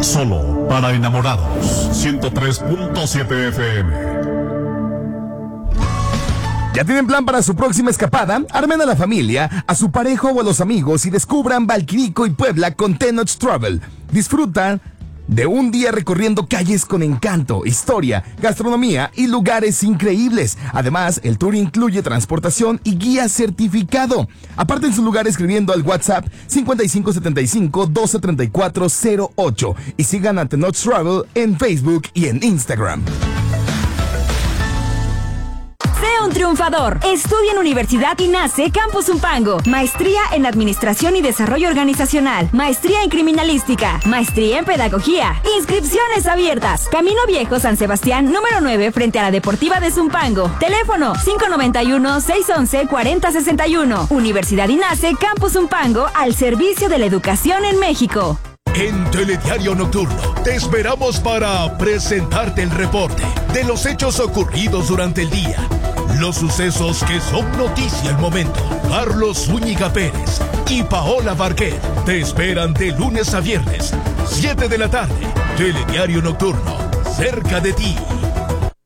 Solo para enamorados. 103.7 FM. ¿Ya tienen plan para su próxima escapada? Armen a la familia, a su pareja o a los amigos y descubran Valquirico y Puebla con Tenoch Travel. Disfrutan de un día recorriendo calles con encanto, historia, gastronomía y lugares increíbles. Además, el tour incluye transportación y guía certificado. Aparten su lugar escribiendo al WhatsApp 5575-123408 y sigan a Tenoch Travel en Facebook y en Instagram. Sea un triunfador. Estudia en Universidad INACE Campus Zumpango. Maestría en Administración y Desarrollo Organizacional. Maestría en Criminalística. Maestría en Pedagogía. Inscripciones abiertas. Camino Viejo San Sebastián, número 9, frente a la Deportiva de Zumpango. Teléfono 591-611-4061. Universidad INACE Campus Zumpango, al servicio de la educación en México. En Telediario Nocturno te esperamos para presentarte el reporte de los hechos ocurridos durante el día, los sucesos que son noticia al momento. Carlos Zúñiga Pérez y Paola Barquet te esperan de lunes a viernes, 7 de la tarde. Telediario Nocturno, cerca de ti.